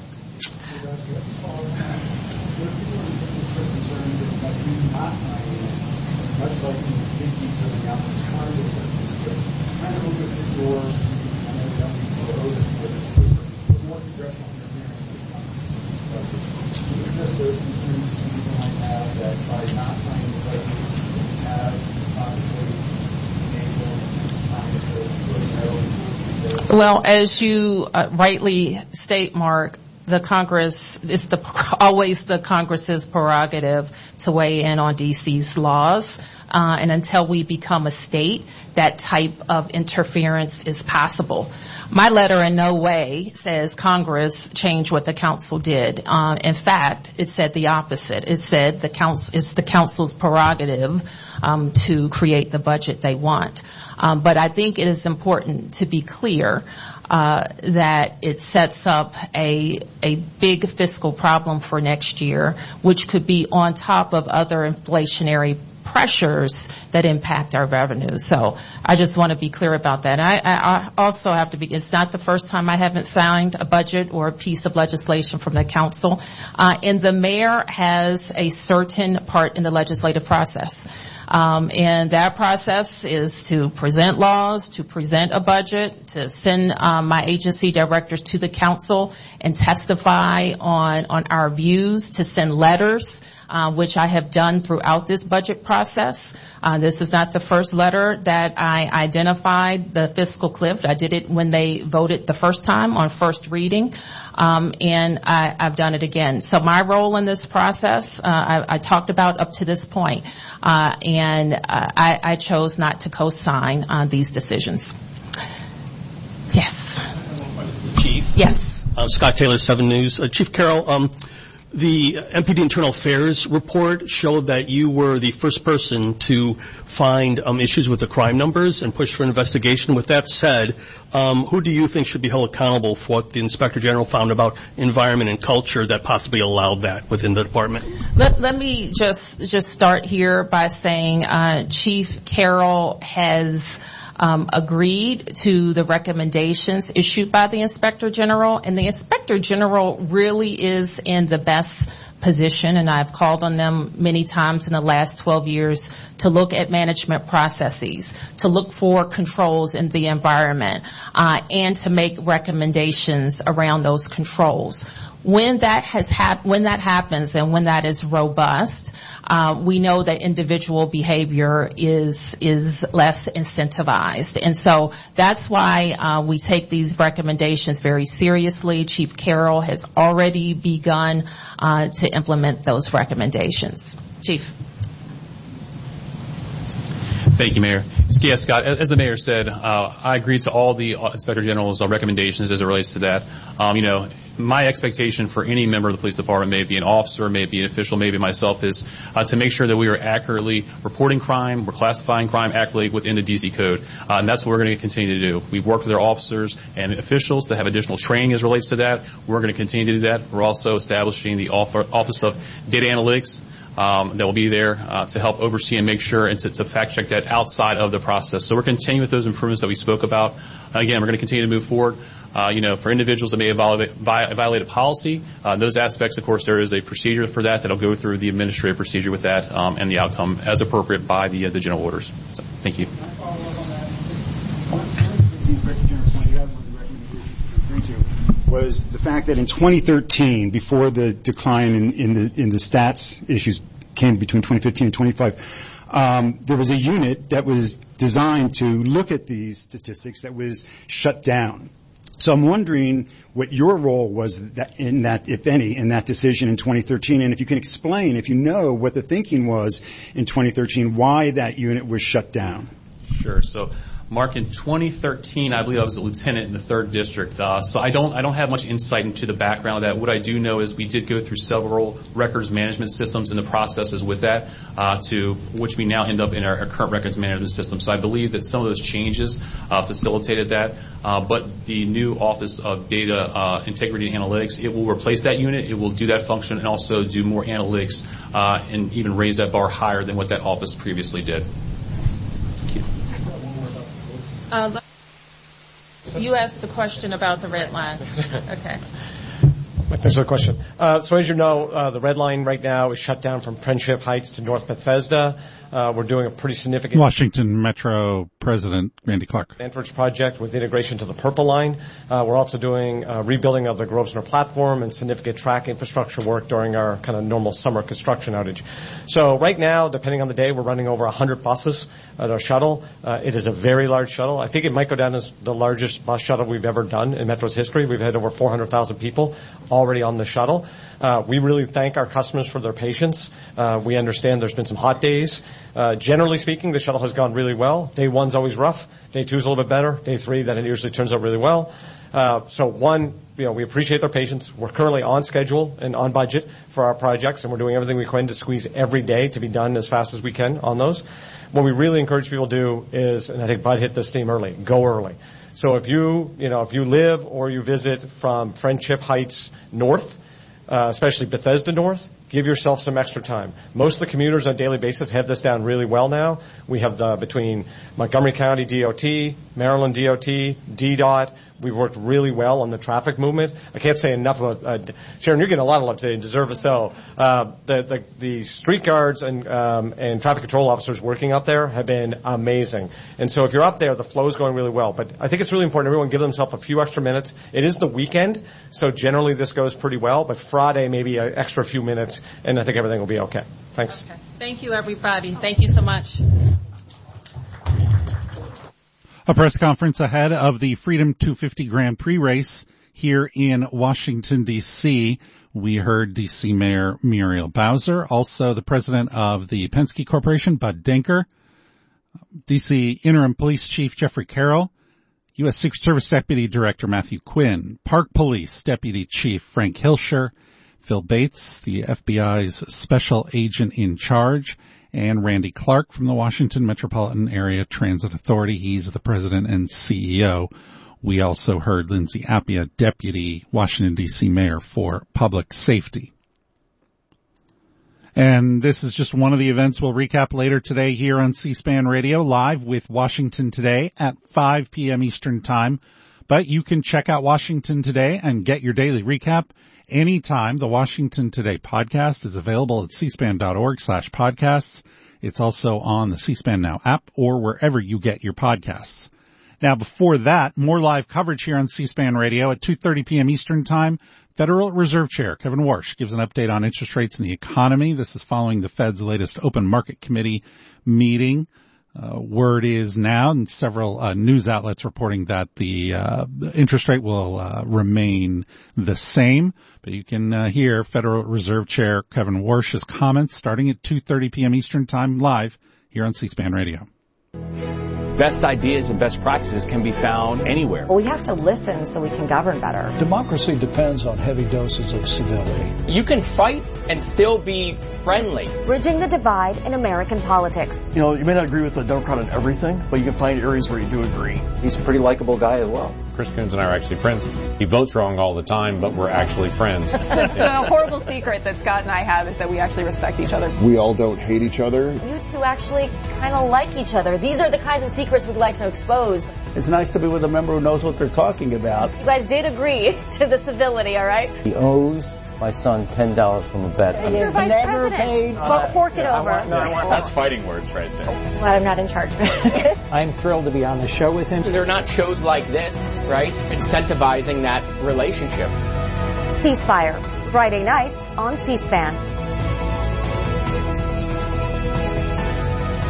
Much like you think you took out this Congress, kind of opens the door, I know we don't need to close it, but more congressional interference when it comes to this budget. Can you address those concerns you might have that by not signing the budget, you have possibly enabled Congress to go. Well, as you rightly state, Mark, the Congress is always the Congress's prerogative to weigh in on DC's laws, and until we become a state, that type of interference is possible. My letter in no way says Congress changed what the council did. In fact, it said the opposite. It said it's the council's prerogative to create the budget they want. But I think it is important to be clear that it sets up a big fiscal problem for next year, which could be on top of other inflationary pressures that impact our revenues. So I just want to be clear about that. I also have to be, it's not the first time I haven't signed a budget or a piece of legislation from the council. And the mayor has a certain part in the legislative process. And that process is to present laws, to present a budget, to send my agency directors to the council and testify on our views, to send letters, which I have done throughout this budget process. This is not the first letter that I identified the fiscal cliff. I did it when they voted the first time on first reading, and I've done it again. So my role in this process, I talked about up to this point, and I chose not to co-sign these decisions. Yes. Chief? Yes. Scott Taylor, 7 News. Chief Carroll, the MPD Internal Affairs report showed that you were the first person to find issues with the crime numbers and push for an investigation. With that said, who do you think should be held accountable for what the Inspector General found about environment and culture that possibly allowed that within the department? Let me just start here by saying Chief Carroll has agreed to the recommendations issued by the Inspector General, and the Inspector General really is in the best position, and I've called on them many times in the last 12 years to look at management processes, to look for controls in the environment, and to make recommendations around those controls. When that happens and when that is robust, we know that individual behavior is less incentivized. And so that's why we take these recommendations very seriously. Chief Carroll has already begun to implement those recommendations. Chief. Thank you, Mayor. Yes, Scott, as the Mayor said, I agree to all the Inspector General's recommendations as it relates to that. My expectation for any member of the police department, maybe an officer, maybe an official, maybe myself, is to make sure that we are accurately reporting crime, we're classifying crime accurately within the DC code. And that's what we're going to continue to do. We've worked with our officers and officials to have additional training as it relates to that. We're going to continue to do that. We're also establishing the Office of Data Analytics that will be there to help oversee and make sure and to fact check that outside of the process. So we're continuing with those improvements that we spoke about. Again, we're going to continue to move forward. For individuals that may have violated policy, those aspects, of course, there is a procedure for that that'll go through the administrative procedure with that and the outcome as appropriate by the general orders. So, thank you. Was the fact that in 2013, before the decline in the stats issues came between 2015 and 25, there was a unit that was designed to look at these statistics that was shut down. So I'm wondering what your role was in that, if any, in that decision in 2013, and if you can explain, if you know what the thinking was in 2013, why that unit was shut down. Sure. So, Mark, in 2013, I believe I was a lieutenant in the 3rd District, so I don't have much insight into the background of that. What I do know is we did go through several records management systems and the processes with that, to which we now end up in our current records management system. So I believe that some of those changes facilitated that, but the new Office of Data Integrity and Analytics, it will replace that unit. It will do that function and also do more analytics and even raise that bar higher than what that office previously did. You asked the question about the red line. Okay. Thanks for the question. So as you know, the red line right now is shut down from Friendship Heights to North Bethesda. We're doing a pretty significant Washington Metro President Randy Clark Vantage project with integration to the Purple Line. We're also doing rebuilding of the Grosvenor platform and significant track infrastructure work during our kind of normal summer construction outage. So right now, depending on the day, we're running over 100 buses at our shuttle. It is a very large shuttle. I think it might go down as the largest bus shuttle we've ever done in Metro's history. We've had over 400,000 people already on the shuttle. We really thank our customers for their patience. We understand there's been some hot days. Generally speaking, the shuttle has gone really well. Day 1's always rough. Day 2's a little bit better. Day 3, then it usually turns out really well. So one, we appreciate their patience. We're currently on schedule and on budget for our projects, and we're doing everything we can to squeeze every day to be done as fast as we can on those. What we really encourage people to do is, and I think Bud hit this theme early, go early. So if you live or you visit from Friendship Heights north, especially Bethesda north, give yourself some extra time. Most of the commuters on a daily basis have this down really well now. We have between Montgomery County DOT, Maryland DOT, DDOT. We've worked really well on the traffic movement. I can't say enough about Sharon, you're getting a lot of love today and deserve it so. The street guards and traffic control officers working out there have been amazing. And so if you're out there, the flow is going really well. But I think it's really important everyone give themselves a few extra minutes. It is the weekend, so generally this goes pretty well. But Friday, maybe an extra few minutes, and I think everything will be okay. Thanks. Okay. Thank you, everybody. Thank you so much. A press conference ahead of the Freedom 250 Grand Prix race here in Washington, D.C. We heard D.C. Mayor Muriel Bowser, also the president of the Penske Corporation, Bud Denker, D.C. Interim Police Chief Jeffrey Carroll, U.S. Secret Service Deputy Director Matthew Quinn, Park Police Deputy Chief Frank Hilscher, Phil Bates, the FBI's Special Agent in Charge, and Randy Clark from the Washington Metropolitan Area Transit Authority. He's the president and CEO. We also heard Lindsay Appia, Deputy Washington, D.C. Mayor for Public Safety. And this is just one of the events we'll recap later today here on C-SPAN Radio, live with Washington Today at 5 p.m. Eastern Time. But you can check out Washington Today and get your daily recap anytime. The Washington Today podcast is available at cspan.org/podcasts. It's also on the C-SPAN Now app or wherever you get your podcasts. Now, before that, more live coverage here on C-SPAN Radio at 2:30 p.m. Eastern Time. Federal Reserve Chair Kevin Warsh gives an update on interest rates and the economy. This is following the Fed's latest Open Market Committee meeting. Word is now, and several news outlets reporting that the interest rate will remain the same. But you can hear Federal Reserve Chair Kevin Warsh's comments starting at 2:30 p.m. Eastern Time live here on C-SPAN Radio. Best ideas and best practices can be found anywhere. Well, we have to listen so we can govern better. Democracy depends on heavy doses of civility. You can fight and still be friendly. Bridging the divide in American politics. You may not agree with a Democrat on everything, but you can find areas where you do agree. He's a pretty likable guy as well. Chris Coons and I are actually friends. He votes wrong all the time, but we're actually friends. The horrible secret that Scott and I have is that we actually respect each other. We all don't hate each other. You two actually kind of like each other. These are the kinds of secrets we'd like to expose. It's nice to be with a member who knows what they're talking about. You guys did agree to the civility, all right? He owes my son $10 from a bet. He is never paid. Well, fork it over. That's fighting words right there. Glad I'm not in charge. I'm thrilled to be on the show with him. They're not shows like this, right? Incentivizing that relationship. Ceasefire, Friday nights on C-SPAN.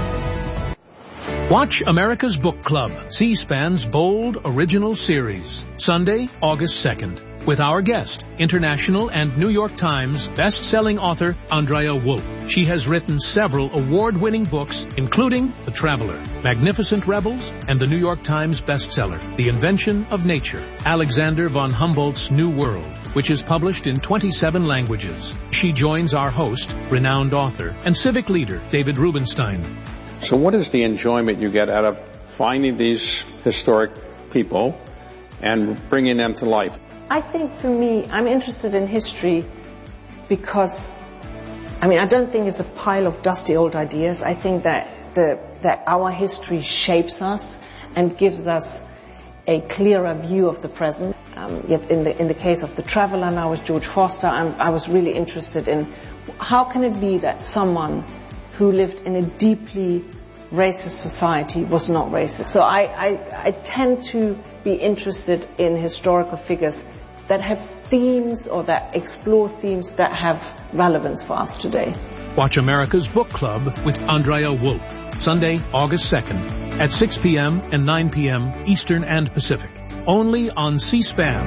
Watch America's Book Club, C-SPAN's bold original series, Sunday, August 2nd. With our guest, international and New York Times best-selling author Andrea Wolf. She has written several award-winning books, including The Traveler, Magnificent Rebels, and the New York Times bestseller, The Invention of Nature, Alexander von Humboldt's New World, which is published in 27 languages. She joins our host, renowned author, and civic leader David Rubenstein. So what is the enjoyment you get out of finding these historic people and bringing them to life? I think for me, I'm interested in history because, I don't think it's a pile of dusty old ideas. I think that our history shapes us and gives us a clearer view of the present. In the case of The Traveler now with George Foster, I was really interested in how can it be that someone who lived in a deeply racist society was not racist. So I tend to be interested in historical figures that have themes or that explore themes that have relevance for us today. Watch America's Book Club with Andrea Wolf, Sunday, August 2nd at 6 p.m. and 9 p.m. Eastern and Pacific, only on C-SPAN.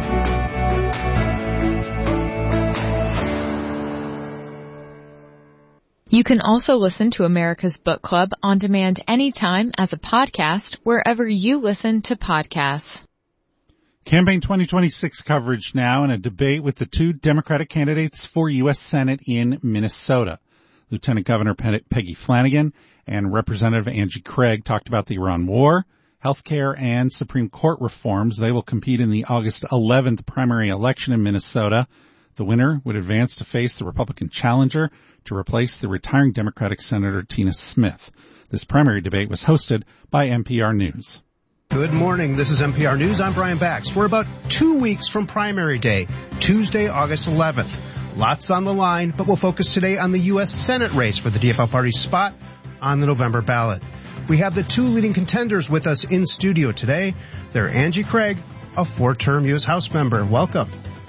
You can also listen to America's Book Club on demand anytime as a podcast wherever you listen to podcasts. Campaign 2026 coverage now, and a debate with the two Democratic candidates for U.S. Senate in Minnesota. Lieutenant Governor Peggy Flanagan and Representative Angie Craig talked about the Iran war, healthcare, and Supreme Court reforms. They will compete in the August 11th primary election in Minnesota. The winner would advance to face the Republican challenger to replace the retiring Democratic Senator Tina Smith. This primary debate was hosted by NPR News. Good morning. This is NPR News. I'm Brian Bax. We're about 2 weeks from primary day, Tuesday, August 11th. Lots on the line, but we'll focus today on the U.S. Senate race for the DFL party's spot on the November ballot. We have the two leading contenders with us in studio today. They're Angie Craig, a 4-term U.S. House member. Welcome.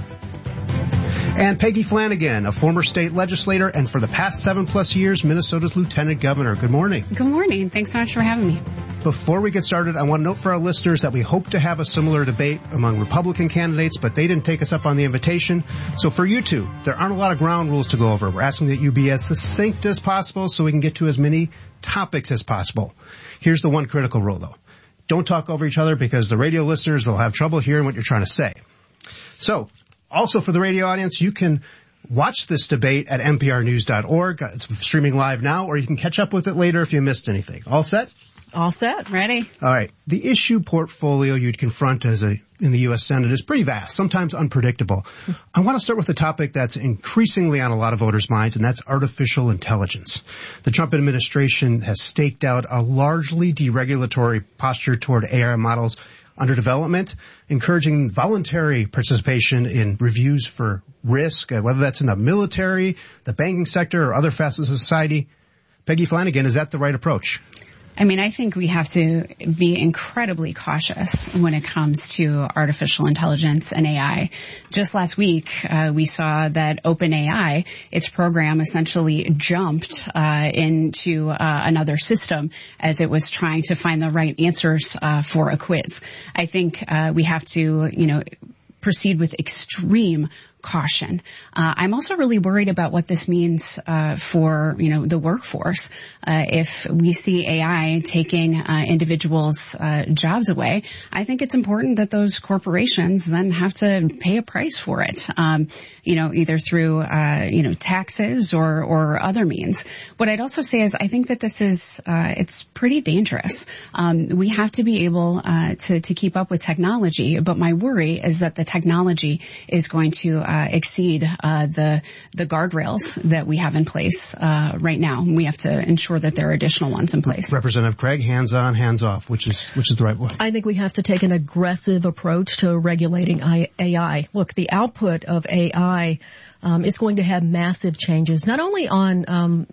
And Peggy Flanagan, a former state legislator and for the past 7+ years, Minnesota's lieutenant governor. Good morning. Good morning. Thanks so much for having me. Before we get started, I want to note for our listeners that we hope to have a similar debate among Republican candidates, but they didn't take us up on the invitation. So for you two, there aren't a lot of ground rules to go over. We're asking that you be as succinct as possible so we can get to as many topics as possible. Here's the one critical rule, though. Don't talk over each other because the radio listeners will have trouble hearing what you're trying to say. So, also for the radio audience, you can watch this debate at nprnews.org. It's streaming live now, or you can catch up with it later if you missed anything. All set? All set. Ready? All right. The issue portfolio you'd confront in the U.S. Senate is pretty vast, sometimes unpredictable. I want to start with a topic that's increasingly on a lot of voters' minds, and that's artificial intelligence. The Trump administration has staked out a largely deregulatory posture toward AI models under development, encouraging voluntary participation in reviews for risk, whether that's in the military, the banking sector, or other facets of society. Peggy Flanagan, is that the right approach? I think we have to be incredibly cautious when it comes to artificial intelligence and AI. Just last week, we saw that OpenAI, its program essentially jumped into another system as it was trying to find the right answers for a quiz. I think we have to, proceed with extreme caution. I'm also really worried about what this means for the workforce. If we see AI taking individuals' jobs away, I think it's important that those corporations then have to pay a price for it. Either through taxes or other means. What I'd also say is I think that this is it's pretty dangerous. We have to be able to keep up with technology, but my worry is that the technology is going to exceed the guardrails that we have in place right now. We have to ensure that there are additional ones in place. Representative Craig, hands on, hands off, which is the right way? I think we have to take an aggressive approach to regulating AI. Look, the output of AI is going to have massive changes, not only on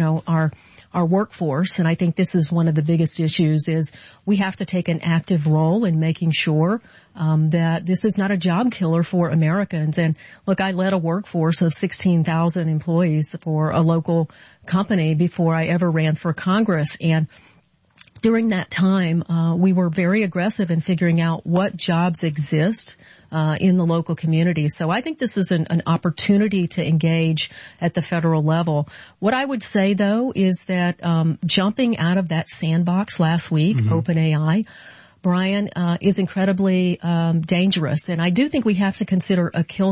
our workforce, and I think this is one of the biggest issues, is we have to take an active role in making sure that this is not a job killer for Americans. And look, I led a workforce of 16,000 employees for a local company before I ever ran for Congress, and during that time, we were very aggressive in figuring out what jobs exist in the local community. So I think this is an opportunity to engage at the federal level. What I would say, though, is that jumping out of that sandbox last week, OpenAI, Brian, is incredibly dangerous. And I do think we have to consider a kill